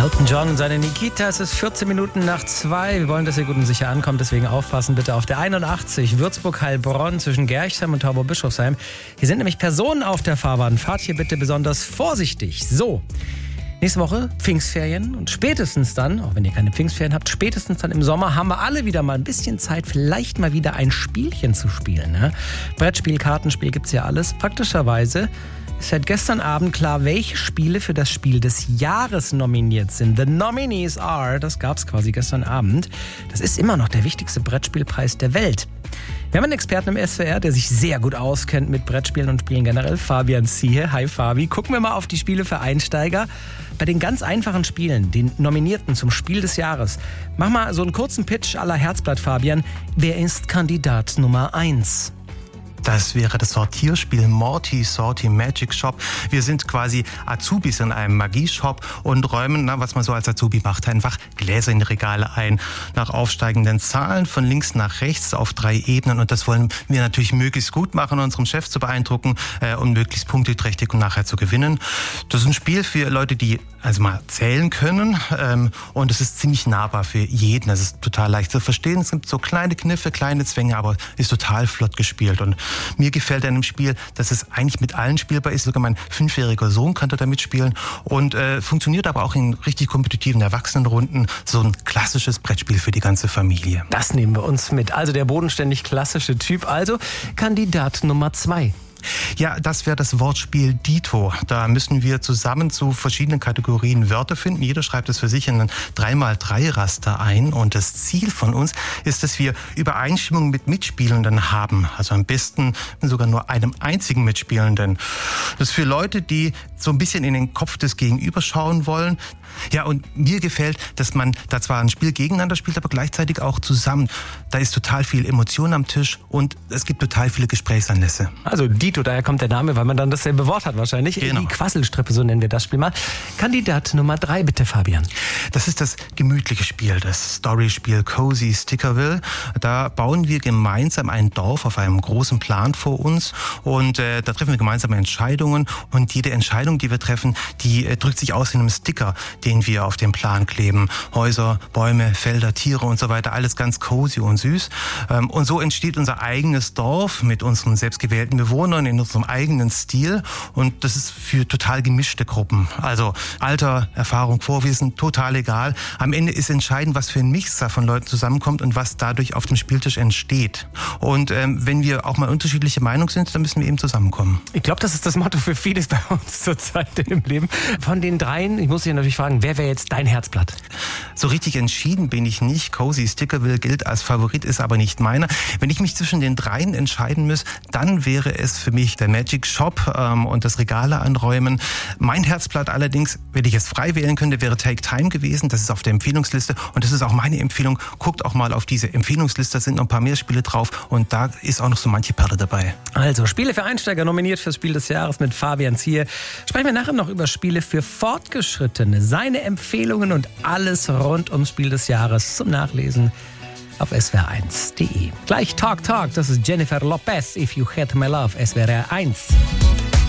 Elton John und seine Nikita, es ist 14 Minuten nach 2. Wir wollen, dass ihr gut und sicher ankommt, deswegen aufpassen bitte auf der 81 Würzburg-Heilbronn zwischen Gerchsheim und Tauber-Bischofsheim. Hier sind nämlich Personen auf der Fahrbahn. Fahrt hier bitte besonders vorsichtig. So, nächste Woche Pfingstferien und spätestens dann, auch wenn ihr keine Pfingstferien habt, spätestens dann im Sommer haben wir alle wieder mal ein bisschen Zeit, vielleicht mal wieder ein Spielchen zu spielen. Ne? Brettspiel, Kartenspiel gibt's ja alles. Praktischerweise ist seit gestern Abend klar, welche Spiele für das Spiel des Jahres nominiert sind. The nominees are, das gab's quasi gestern Abend. Das ist immer noch der wichtigste Brettspielpreis der Welt. Wir haben einen Experten im SWR, der sich sehr gut auskennt mit Brettspielen und Spielen generell. Fabian Ziehe. Hi Fabi. Gucken wir mal auf die Spiele für Einsteiger. Bei den ganz einfachen Spielen, den Nominierten zum Spiel des Jahres, mach mal so einen kurzen Pitch à la Herzblatt, Fabian. Wer ist Kandidat Nummer 1? Das wäre das Sortierspiel Morty Sorty Magic Shop. Wir sind quasi Azubis in einem Magieshop und räumen, was man so als Azubi macht, einfach Gläser in die Regale ein. Nach aufsteigenden Zahlen von links nach rechts auf 3 Ebenen. Und das wollen wir natürlich möglichst gut machen, unserem Chef zu beeindrucken und möglichst punkteträchtig und nachher zu gewinnen. Das ist ein Spiel für Leute, die also mal zählen können. Und es ist ziemlich nahbar für jeden. Es ist total leicht zu verstehen. Es gibt so kleine Kniffe, kleine Zwänge, aber ist total flott gespielt. Und mir gefällt an dem Spiel, dass es eigentlich mit allen spielbar ist. Sogar mein 5-jähriger Sohn kann da mitspielen und funktioniert aber auch in richtig kompetitiven Erwachsenenrunden. So ein klassisches Brettspiel für die ganze Familie. Das nehmen wir uns mit. Also der bodenständig klassische Typ. Also Kandidat Nummer 2. Ja, das wäre das Wortspiel Dito. Da müssen wir zusammen zu verschiedenen Kategorien Wörter finden. Jeder schreibt es für sich in ein 3x3-Raster ein. Und das Ziel von uns ist, dass wir Übereinstimmung mit Mitspielenden haben. Also am besten sogar nur einem einzigen Mitspielenden. Das ist für Leute, die so ein bisschen in den Kopf des Gegenübers schauen wollen. Ja, und mir gefällt, dass man da zwar ein Spiel gegeneinander spielt, aber gleichzeitig auch zusammen. Da ist total viel Emotion am Tisch und es gibt total viele Gesprächsanlässe. Also Dito, daher kommt der Name, weil man dann dasselbe Wort hat wahrscheinlich. Genau. Die Quasselstrippe, so nennen wir das Spiel mal. Kandidat Nummer 3, bitte Fabian. Das ist das gemütliche Spiel, das Storyspiel Cozy Stickerville. Da bauen wir gemeinsam ein Dorf auf einem großen Plan vor uns und da treffen wir gemeinsame Entscheidungen und jede Entscheidung, die wir treffen, die drückt sich aus in einem Sticker, den wir auf den Plan kleben. Häuser, Bäume, Felder, Tiere und so weiter, alles ganz cozy und süß. Und so entsteht unser eigenes Dorf mit unseren selbstgewählten Bewohnern in unserem eigenen Stil. Und das ist für total gemischte Gruppen. Also Alter, Erfahrung, Vorwissen, total egal. Am Ende ist entscheidend, was für ein Mixer von Leuten zusammenkommt und was dadurch auf dem Spieltisch entsteht. Und wenn wir auch mal unterschiedliche Meinungen sind, dann müssen wir eben zusammenkommen. Ich glaube, das ist das Motto für vieles bei uns zurzeit im Leben. Von den dreien, ich muss dich natürlich fragen, wer wäre jetzt dein Herzblatt? So richtig entschieden bin ich nicht. Cozy Stickerville gilt als Favorit, ist aber nicht meiner. Wenn ich mich zwischen den dreien entscheiden muss, dann wäre es für mich der Magic Shop und das Regale anräumen. Mein Herzblatt allerdings, wenn ich es frei wählen könnte, wäre Take Time gewesen. Das ist auf der Empfehlungsliste und das ist auch meine Empfehlung. Guckt auch mal auf diese Empfehlungsliste, da sind noch ein paar mehr Spiele drauf und da ist auch noch so manche Perle dabei. Also Spiele für Einsteiger nominiert fürs Spiel des Jahres mit Fabian Ziehe. Sprechen wir nachher noch über Spiele für Fortgeschrittene, seine Empfehlungen und alles rund ums Spiel des Jahres zum Nachlesen auf swr1.de. Gleich Talk, das ist Jennifer Lopez, If You Had My Love, SWR 1.